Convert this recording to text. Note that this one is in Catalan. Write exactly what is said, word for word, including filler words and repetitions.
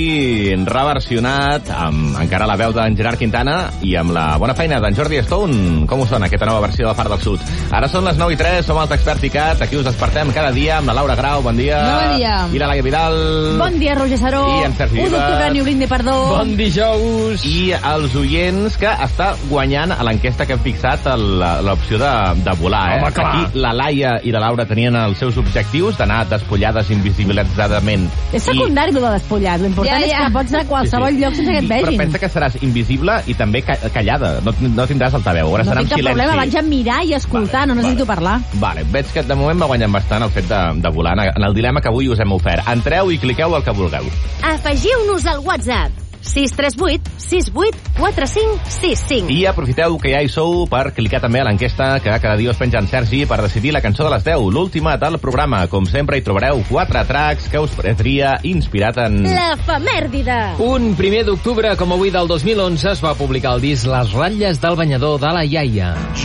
reversionat amb encara la veu d'en Gerard Quintana i amb la bona feina d'en Jordi Stone. Com us sona aquesta nova versió de Far del Sud? Ara són les nou i tres, som els Experts Icat, aquí us despertem cada dia amb la Laura Grau, bon dia. Bon dia. I la Laia Vidal. Bon dia, Roger Saró. I en Sergi un d'octubre ni brinde, perdó. Bon dijous. I els oients que està guanyant a l'enquesta que hem fixat l'opció de, de volar. Eh? Home, clar. Aquí la Laia i la Laura tenien els seus objectius d'anar despullades invisibilitzadament. És secundari, I... de despullat. L'important ja, ja. és que pots anar a qualsevol sí, sí. lloc sense que et vegin. Però pensa que seràs invisible i també callada. No, no tindràs altaveu. Ara no serà tinc en cap silenci. problema, vaig a mirar i escoltar, vale, no necessito vale. parlar. Vale, veig que de moment va guanyant bastant el fet de, de volar en el dilema que avui us hem ofert. Entreu i cliqueu el que vulgueu. Afegiu-nos al WhatsApp sis tres vuit sis vuit quatre cinc sis cinc. I aprofiteu que ja hi sou per clicar també a l'enquesta que cada dia us penja en Sergi per decidir la cançó de les deu, l'última del programa. Com sempre hi trobareu quatre tracks que us paretria inspirat en... L'efemèride. Un primer d'octubre, com avui del dos mil onze, es va publicar el disc Les ratlles del banyador de la iaia.